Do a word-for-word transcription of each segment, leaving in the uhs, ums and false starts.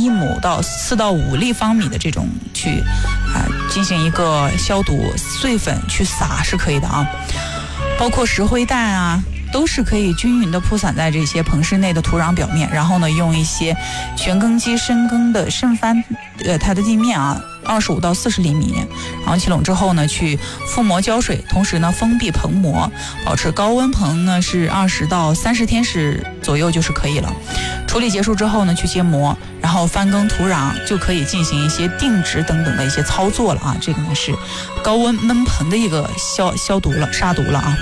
一亩到四到五立方米的这种去啊、呃、进行一个消毒，碎粉去撒是可以的啊，包括石灰弹啊，都是可以均匀的铺散在这些棚室内的土壤表面，然后呢，用一些旋耕机深耕的深翻呃它的地面啊，二十五到四十厘米，然后起垄之后呢，去覆膜浇水，同时呢封闭棚膜，保持高温棚呢是二十到三十天是左右就是可以了。处理结束之后呢，去揭膜，然后翻耕土壤，就可以进行一些定植等等的一些操作了啊。这个呢是高温焖棚的一个消消毒了、杀毒了啊。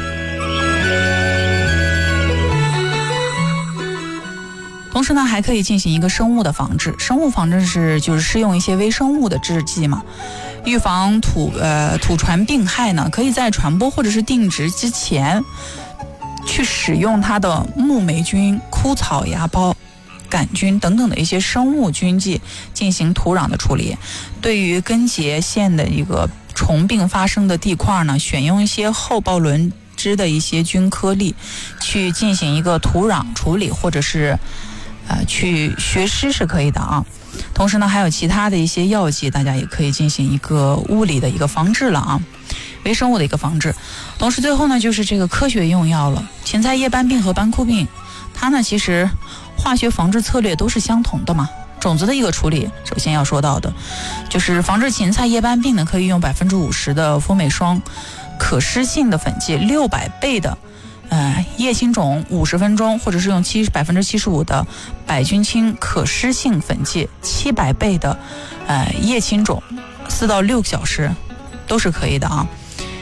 同时呢，还可以进行一个生物的防治。生物防治是就是施用一些微生物的制剂嘛，预防土呃土传病害呢，可以在传播或者是定植之前，去使用它的木霉菌、枯草芽孢、杆菌等等的一些生物菌剂进行土壤的处理。对于根节线的一个虫病发生的地块呢，选用一些后抱轮枝的一些菌颗粒去进行一个土壤处理，或者是呃，去学湿是可以的啊。同时呢，还有其他的一些药剂，大家也可以进行一个物理的一个防治了啊，微生物的一个防治。同时最后呢，就是这个科学用药了。芹菜叶斑病和斑枯病，它呢其实化学防治策略都是相同的嘛。种子的一个处理，首先要说到的就是防治芹菜叶斑病呢，可以用百分之五十的福美霜可湿性的粉剂，六百倍的。呃，叶青种五十分钟，或者是用七百分之七十五的百菌清可湿性粉剂，七百倍的呃叶青种，四到六个小时都是可以的啊。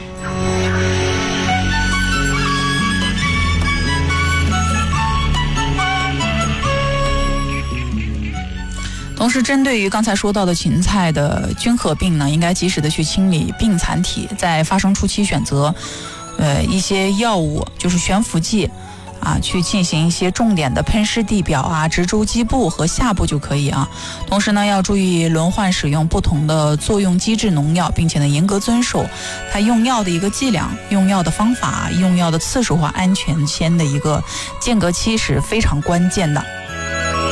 同时，针对于刚才说到的芹菜的菌核病呢，应该及时的去清理病残体，在发生初期选择。呃，一些药物就是悬浮剂啊，去进行一些重点的喷湿地表啊、植株基部和下部就可以啊。同时呢，要注意轮换使用不同的作用机制农药，并且呢，严格遵守它用药的一个剂量、用药的方法、用药的次数和安全签的一个间隔期是非常关键的。